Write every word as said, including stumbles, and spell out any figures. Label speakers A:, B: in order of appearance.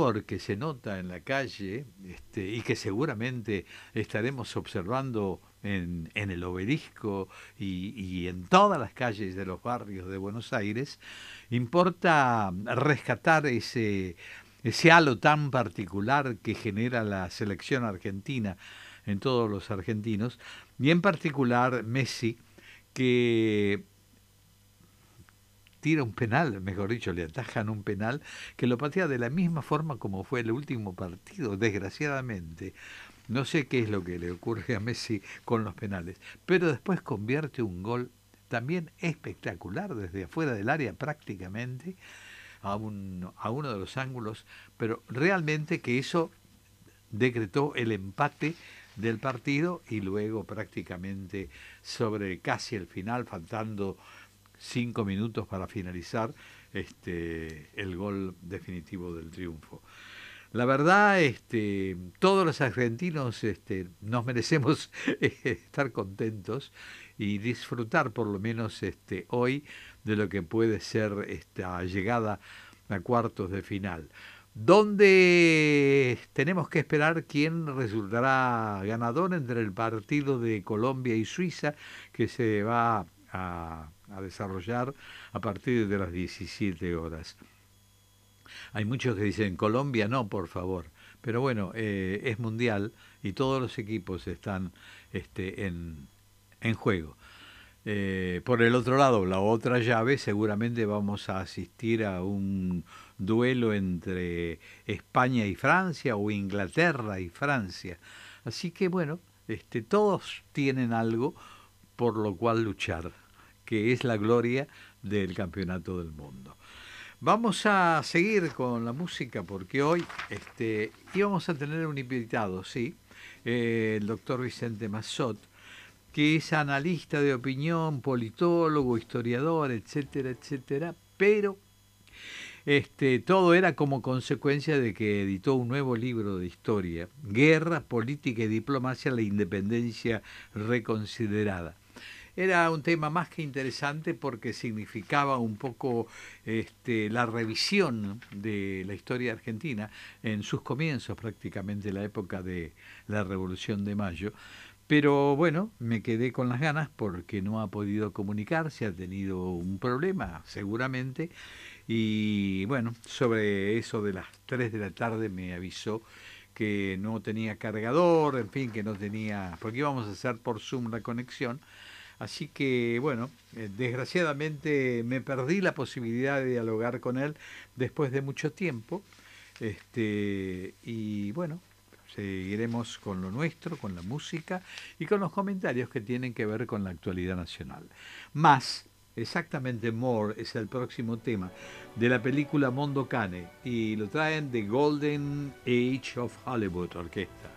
A: fervor que se nota en la calle, este, y que seguramente estaremos observando en, en el Obelisco y, y en todas las calles de los barrios de Buenos Aires, importa rescatar ese, ese halo tan particular que genera la selección argentina en todos los argentinos, y en particular Messi, que tira un penal, mejor dicho, le atajan un penal, que lo patea de la misma forma como fue el último partido, desgraciadamente. No sé qué es lo que le ocurre a Messi con los penales, pero después convierte un gol también espectacular desde afuera del área prácticamente a, un, a uno de los ángulos, pero realmente que eso decretó el empate del partido y luego prácticamente sobre casi el final, faltando cinco minutos para finalizar, este, el gol definitivo del triunfo. La verdad, este, todos los argentinos este, nos merecemos eh, estar contentos y disfrutar por lo menos este, hoy de lo que puede ser esta llegada a cuartos de final, donde tenemos que esperar quién resultará ganador entre el partido de Colombia y Suiza, que se va a, a desarrollar a partir de las diecisiete horas. Hay muchos que dicen Colombia no, por favor. Pero bueno, eh, es mundial y todos los equipos están este, en, en juego. Eh, por el otro lado, la otra llave, seguramente vamos a asistir a un duelo entre España y Francia o Inglaterra y Francia. Así que bueno, este, todos tienen algo por lo cual luchar, que es la gloria del campeonato del mundo. Vamos a seguir con la música porque hoy este, íbamos a tener un invitado, sí, eh, el doctor Vicente Massot, que es analista de opinión, politólogo, historiador, etcétera, etcétera, pero este, todo era como consecuencia de que editó un nuevo libro de historia, Guerra, Política y Diplomacia, la Independencia Reconsiderada. Era un tema más que interesante porque significaba un poco este, la revisión de la historia argentina en sus comienzos, prácticamente la época de la Revolución de Mayo. Pero bueno, me quedé con las ganas porque no ha podido comunicarse, ha tenido un problema seguramente. Y bueno, sobre eso de las tres de la tarde me avisó que no tenía cargador, en fin, que no tenía, porque íbamos a hacer por Zoom la conexión. Así que, bueno, eh, desgraciadamente me perdí la posibilidad de dialogar con él después de mucho tiempo. Este, y bueno, seguiremos con lo nuestro, con la música y con los comentarios que tienen que ver con la actualidad nacional. Más, exactamente More es el próximo tema de la película Mondo Cane y lo traen The Golden Age of Hollywood Orquesta.